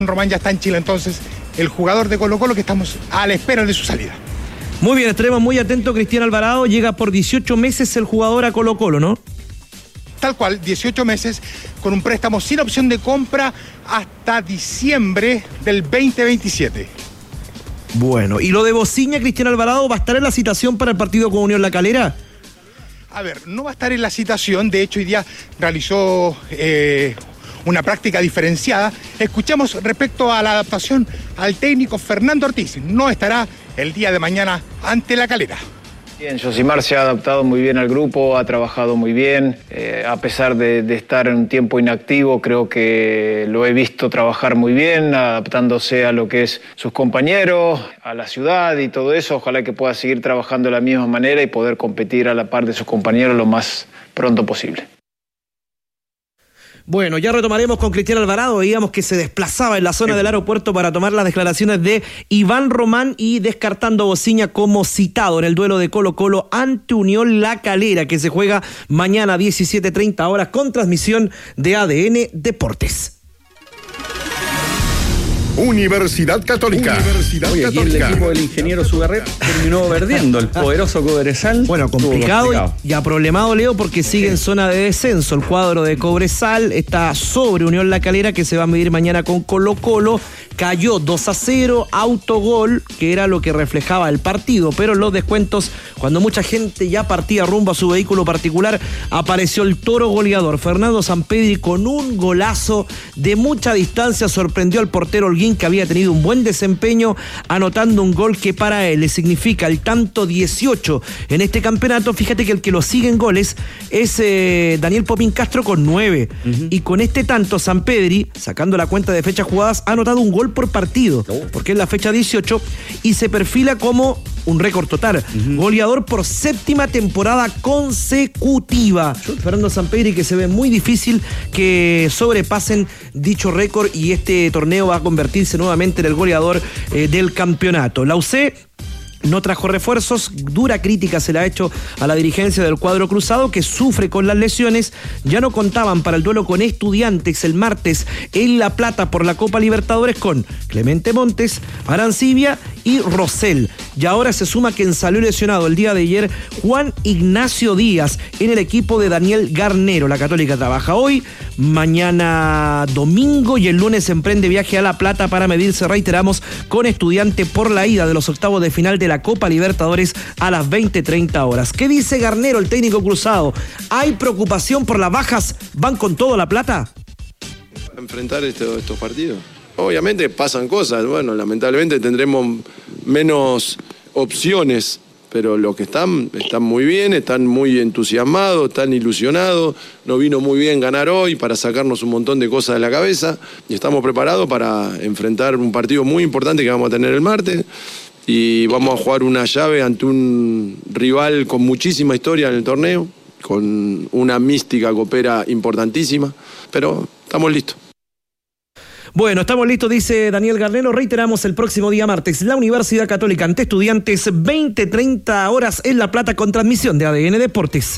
Román ya está en Chile, entonces el jugador de Colo-Colo, que estamos a la espera de su salida. Muy bien, estaremos muy atentos. Cristian Alvarado llega por 18 meses el jugador a Colo-Colo, ¿no? Tal cual, 18 meses con un préstamo sin opción de compra hasta diciembre del 2027. Bueno, ¿y lo de Bociña, Cristian Alvarado, va a estar en la citación para el partido con Unión La Calera? A ver, no va a estar en la citación, de hecho hoy día realizó una práctica diferenciada. Escuchamos respecto a la adaptación al técnico Fernando Ortiz. No estará el día de mañana ante La Calera. Bien, Josimar se ha adaptado muy bien al grupo, ha trabajado muy bien. A pesar de estar en un tiempo inactivo, creo que lo he visto trabajar muy bien, adaptándose a lo que es sus compañeros, a la ciudad y todo eso. Ojalá que pueda seguir trabajando de la misma manera y poder competir a la par de sus compañeros lo más pronto posible. Bueno, ya retomaremos con Cristian Alvarado. Veíamos que se desplazaba en la zona del aeropuerto para tomar las declaraciones de Iván Román y descartando a Bociña como citado en el duelo de Colo-Colo ante Unión La Calera, que se juega mañana a 17:30 horas con transmisión de ADN Deportes. Universidad Católica. Oye, aquí el equipo del ingeniero Sugarret terminó perdiendo el poderoso Cobresal. Bueno, complicado y aproblemado, Leo, porque sigue en zona de descenso. El cuadro de Cobresal está sobre Unión La Calera, que se va a medir mañana con Colo-Colo. Cayó 2-0, autogol, que era lo que reflejaba el partido, pero en los descuentos, cuando mucha gente ya partía rumbo a su vehículo particular, apareció el toro goleador. Fernando Sampedri, con un golazo de mucha distancia, sorprendió al portero Holguín, que había tenido un buen desempeño, anotando un gol que para él le significa el tanto 18 en este campeonato. Fíjate que el que lo sigue en goles es Daniel Popín Castro con 9. Y con este tanto, Sampedri, sacando la cuenta de fechas jugadas, ha anotado un gol por partido, porque es la fecha 18, y se perfila como un récord total. Goleador por 7ª temporada consecutiva. Fernando Sampedri, que se ve muy difícil que sobrepasen dicho récord, y este torneo va a convertirse nuevamente en el goleador del campeonato. La UC no trajo refuerzos, dura crítica se le ha hecho a la dirigencia del cuadro cruzado, que sufre con las lesiones. Ya no contaban para el duelo con Estudiantes el martes en La Plata por la Copa Libertadores con Clemente Montes, Arancibia y Rosell. Y ahora se suma quien salió lesionado el día de ayer, Juan Ignacio Díaz, en el equipo de Daniel Garnero. La Católica trabaja hoy, mañana domingo, y el lunes emprende viaje a La Plata para medirse, reiteramos, con Estudiante por la ida de los octavos de final de la Copa Libertadores a las 20:30 horas. ¿Qué dice Garnero, el técnico cruzado? ¿Hay preocupación por las bajas? ¿Van con todo La Plata? Para enfrentar estos partidos. Obviamente pasan cosas, bueno, lamentablemente tendremos menos opciones, pero los que están muy bien, están muy entusiasmados, están ilusionados. Nos vino muy bien ganar hoy para sacarnos un montón de cosas de la cabeza, y estamos preparados para enfrentar un partido muy importante que vamos a tener el martes, y vamos a jugar una llave ante un rival con muchísima historia en el torneo, con una mística copera importantísima, pero estamos listos. Bueno, estamos listos, dice Daniel Garnero. Reiteramos, el próximo día martes, la Universidad Católica ante Estudiantes, 20:30 horas en La Plata, con transmisión de ADN Deportes.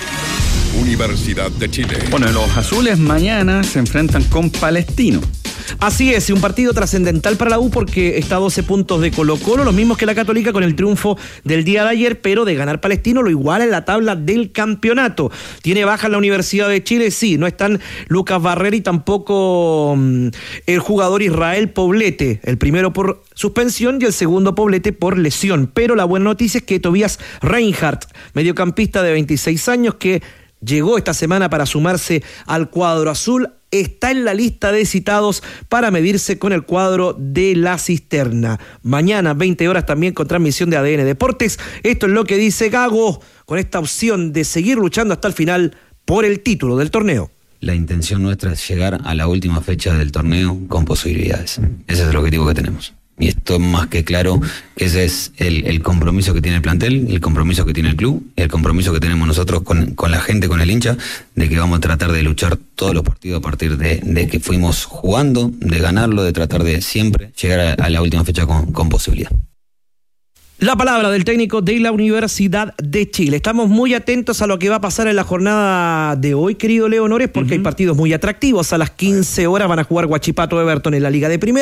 Universidad de Chile. Bueno, los azules mañana se enfrentan con Palestino. Así es, un partido trascendental para la U, porque está a 12 puntos de Colo-Colo, los mismos que la Católica con el triunfo del día de ayer, pero de ganar Palestino lo iguala en la tabla del campeonato. ¿Tiene baja la Universidad de Chile? Sí, no están Lucas Barrera y tampoco el jugador Israel Poblete, el primero por suspensión y el segundo Poblete por lesión. Pero la buena noticia es que Tobias Reinhardt, mediocampista de 26 años, que llegó esta semana para sumarse al cuadro azul, está en la lista de citados para medirse con el cuadro de La Cisterna. Mañana, 20 horas, también con transmisión de ADN Deportes. Esto es lo que dice Gago con esta opción de seguir luchando hasta el final por el título del torneo. La intención nuestra es llegar a la última fecha del torneo con posibilidades. Ese es el objetivo que tenemos. Y esto es más que claro que ese es el compromiso que tiene el plantel, el compromiso que tiene el club, el compromiso que tenemos nosotros con la gente, con el hincha, de que vamos a tratar de luchar todos los partidos a partir de que fuimos jugando, de ganarlo, de tratar de siempre llegar a la última fecha con posibilidad. La palabra del técnico de la Universidad de Chile. Estamos muy atentos a lo que va a pasar en la jornada de hoy, querido Leo Nores, porque hay partidos muy atractivos. A las 15 horas van a jugar Huachipato Everton en la Liga de Primera.